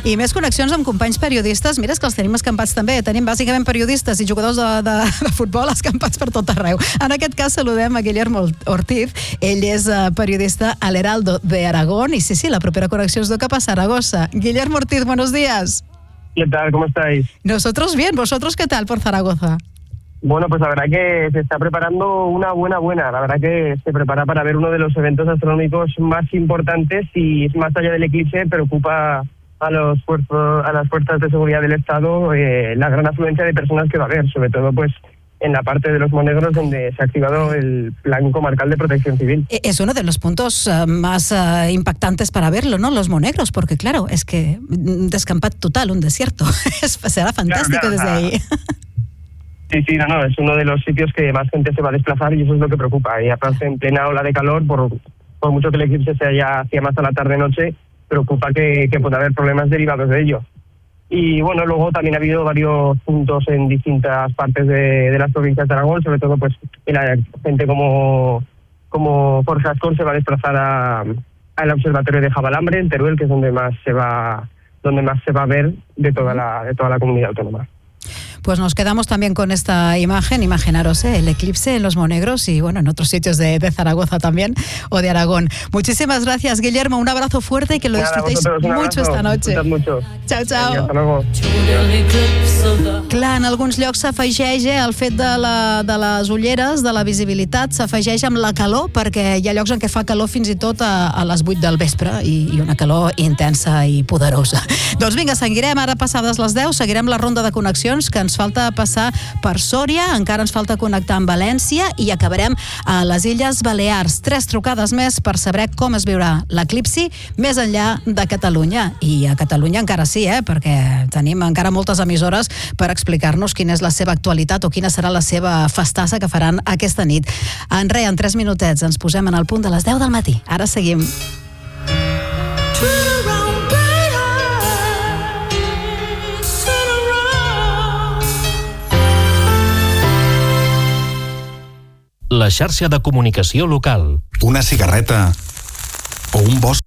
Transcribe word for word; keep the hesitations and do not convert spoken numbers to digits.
I més connexions amb companys periodistes. Mira, és que els tenim escampats també. Tenim bàsicament periodistes i jugadors de, de, de futbol escampats per tot arreu. En aquest cas saludem a Guillermo Ortiz. Ell és periodista a l'Heraldo de Aragón. Y sí, sí, la propia conexión es toca para Zaragoza. Guillermo Ortiz, buenos días. ¿Qué tal? ¿Cómo estáis? Nosotros bien. ¿Vosotros qué tal por Zaragoza? Bueno, pues la verdad que se está preparando una buena buena. La verdad que se prepara para ver uno de los eventos astronómicos más importantes y más allá del eclipse preocupa a los fuerzos, a las fuerzas de seguridad del Estado eh, la gran afluencia de personas que va a haber, sobre todo pues en la parte de los Monegros, donde se ha activado el Plan Comarcal de Protección Civil. Es uno de los puntos uh, más uh, impactantes para verlo, ¿no? Los Monegros, porque claro, es que un descampat total, un desierto. Será fantástico claro, claro, desde ahí. Sí, sí, no, no, es uno de los sitios que más gente se va a desplazar y eso es lo que preocupa. Y aparte, en plena ola de calor, por, por mucho que el eclipse se haya hacia más a la tarde-noche, preocupa que, que pueda haber problemas derivados de ello. Y bueno, luego también ha habido varios puntos en distintas partes de, de las provincias de Aragón, sobre todo pues la gente como, como Jorge Ascón se va a desplazar a, al observatorio de Jabalambre, en Teruel, que es donde más se va, donde más se va a ver de toda la, de toda la comunidad autónoma. Pues nos quedamos también con esta imagen, imaginaros ¿eh? el eclipse en los Monegros y bueno, en otros sitios de, de Zaragoza también o de Aragón. Muchísimas gracias, Guillermo, un abrazo fuerte y que lo Nada, disfrutéis mucho esta noche. Mucho. Chao, chao. Hasta luego. Clar, en alguns llocs s'afegeix eh, el fet de, la, de les ulleres, de la visibilitat, s'afegeix amb la calor, perquè hi ha llocs en què fa calor fins i tot a, a les vuit del vespre i, i una calor intensa i poderosa. Doncs vinga, seguirem ara passades les deu, seguirem la ronda de connexions que ens falta passar per Sòria, encara ens falta connectar amb València i acabarem a les Illes Balears. Tres trucades més per saber com es viurà l'eclipsi més enllà de Catalunya. I a Catalunya encara sí, eh? Perquè tenim encara moltes emissores per explicar-nos quina és la seva actualitat o quina serà la seva festassa que faran aquesta nit. En res, en tres minutets ens posem en el punt de les deu del matí. Ara seguim. La xarxa de comunicació local. Una cigarreta o un bosc